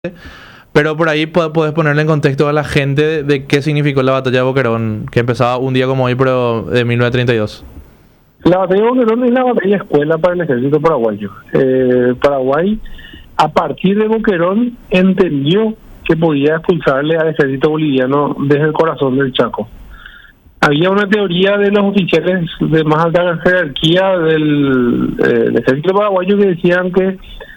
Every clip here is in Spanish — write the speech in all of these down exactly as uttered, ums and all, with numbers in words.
Pero por ahí po- podés ponerle en contexto a la gente de, de qué significó la batalla de Boquerón, que empezaba un día como hoy, pero de mil novecientos treinta y dos. La batalla de Boquerón es la batalla escuela para el ejército paraguayo. Eh, Paraguay, a partir de Boquerón, entendió que podía expulsarle al ejército boliviano desde el corazón del Chaco. Había una teoría de los oficiales de más alta jerarquía del, eh, del ejército paraguayo que decían que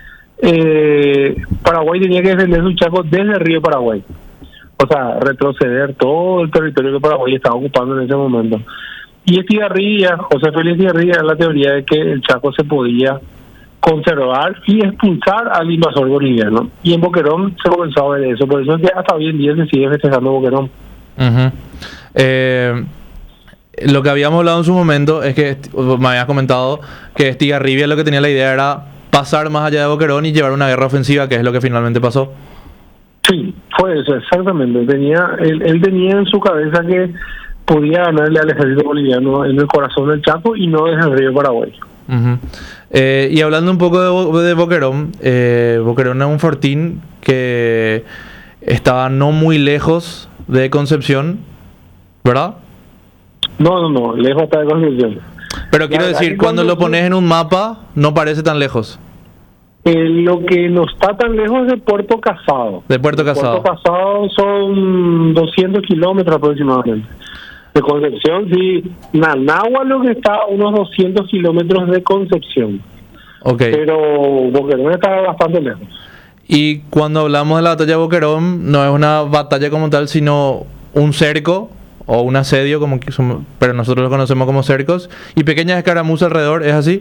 eh, Paraguay tenía que defender su Chaco desde el río Paraguay. O sea, retroceder todo el territorio que Paraguay estaba ocupando en ese momento. Y Estigarribia, José Félix Estigarribia, era la teoría de que el Chaco se podía conservar y expulsar al invasor boliviano. Y en Boquerón se comenzó a ver eso. Por eso es que hasta hoy en día se sigue festejando Boquerón. Ujú. Eh, lo que habíamos hablado en su momento es que esti- me habías comentado que Estigarribia lo que tenía la idea era pasar más allá de Boquerón y llevar una guerra ofensiva, que es lo que finalmente pasó. Sí, fue eso, exactamente. Tenía, él, él tenía en su cabeza que podía ganarle al ejército boliviano en el corazón del Chaco y no desde el río Paraguay. Ujú. Eh, y hablando un poco de, Bo- de Boquerón, eh, Boquerón es un fortín que estaba no muy lejos de Concepción, ¿verdad? No, no, no, lejos está de Concepción. Pero quiero La verdad decir, que cuando lo cuando- pones en un mapa, no parece tan lejos. Eh, lo que no está tan lejos es de Puerto Casado. De Puerto Casado. Puerto Casado son doscientos kilómetros aproximadamente. De Concepción, sí. Nanagua lo que está a unos doscientos kilómetros de Concepción. Ok. Pero Boquerón está bastante lejos. Y cuando hablamos de la batalla de Boquerón, no es una batalla como tal, sino un cerco o un asedio, como que somos- pero nosotros lo conocemos como cercos, y pequeñas escaramuzas alrededor, ¿es así?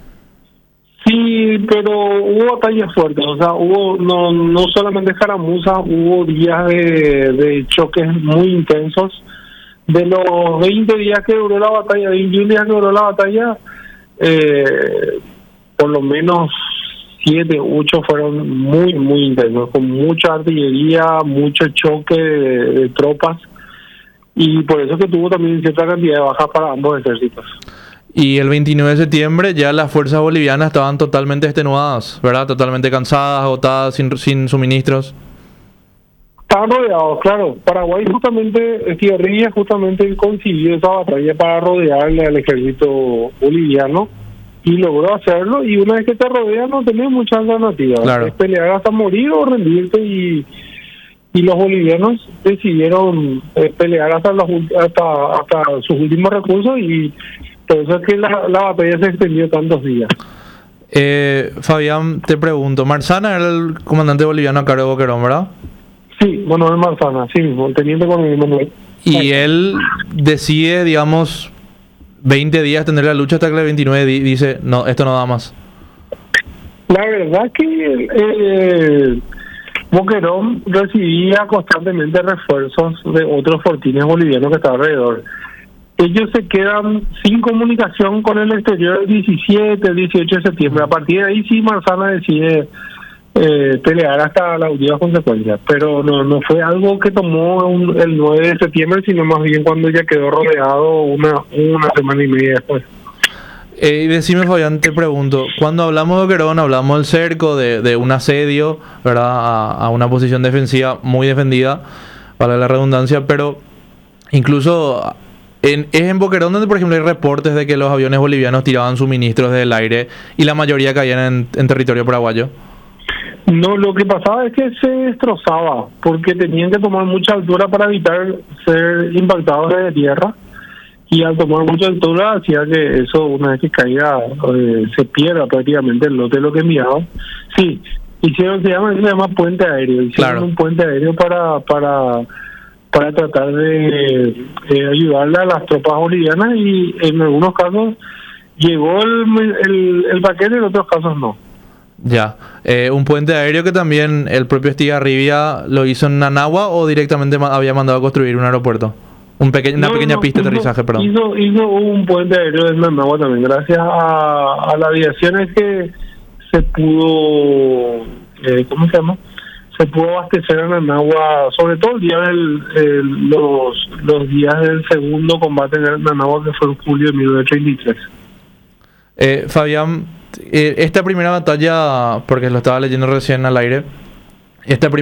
Sí, pero hubo batallas fuertes, o sea, hubo no no solamente escaramuzas, hubo días de, de choques muy intensos. De los veinte días que duró la batalla, veintiún días que duró la batalla, eh, por lo menos siete, ocho fueron muy, muy intensos, con mucha artillería, mucho choque de, de tropas, y por eso que tuvo también cierta cantidad de bajas para ambos ejércitos. Y el veintinueve de septiembre ya las fuerzas bolivianas estaban totalmente extenuadas, ¿verdad? Totalmente cansadas, agotadas, sin, sin suministros. Estaban rodeados, claro. Paraguay justamente, Estigarribia justamente consiguió esa batalla para rodearle al ejército boliviano y logró hacerlo, y una vez que te rodean no tenés muchas alternativas. Claro. Es pelear hasta morir o rendirte, y y los bolivianos decidieron eh, pelear hasta, los, ult- hasta hasta sus últimos recursos, y por eso es que la, la batalla se extendió tantos días. Eh, Fabián, te pregunto, Marzana era el comandante boliviano a cargo de Boquerón, ¿verdad? Sí, Manuel Marzana, sí mismo, el teniente coronel Manuel. Y él decide, digamos, veinte días tener la lucha hasta que el veintinueve di- dice, no, esto no da más. La verdad que eh, Boquerón recibía constantemente refuerzos de otros fortines bolivianos que estaban alrededor. Ellos se quedan sin comunicación con el exterior el diecisiete, el dieciocho de septiembre. A partir de ahí sí Marzana decide eh, pelear hasta las últimas consecuencias. Pero no no fue algo que tomó un- el nueve de septiembre, sino más bien cuando ya quedó rodeado una, una semana y media después. Eh, y decime, Fabián, te pregunto, cuando hablamos de Boquerón, hablamos del cerco, de, de un asedio, ¿verdad? A, a una posición defensiva muy defendida, para la redundancia, pero incluso en, es en Boquerón donde, por ejemplo, hay reportes de que los aviones bolivianos tiraban suministros del aire y la mayoría caían en, en territorio paraguayo. No, lo que pasaba es que se destrozaba, porque tenían que tomar mucha altura para evitar ser impactados desde tierra, y al tomar mucha altura hacía que eso, una vez que caía, eh, se pierda prácticamente el lote de lo que enviaban. Sí, hicieron, se llama, se llama puente aéreo, hicieron Claro. un puente aéreo para para para tratar de eh, ayudarle a las tropas bolivianas, y en algunos casos llegó el, el, el paquete, en otros casos no. Ya. Eh, un puente aéreo que también el propio Estigarribia lo hizo en Nanagua o directamente ma- había mandado a construir un aeropuerto. Un peque- una No, pequeña no, pista de hizo- aterrizaje, perdón. Hizo, hizo un puente aéreo en Nanagua también, gracias a, a la aviación es que se pudo, eh, ¿cómo se llama? Se pudo abastecer a Nanagua, sobre todo el día del, el- los, los días del segundo combate en Nanagua, que fue en julio de mil novecientos treinta y tres. Eh, Fabián, eh, esta primera batalla, porque lo estaba leyendo recién al aire, Este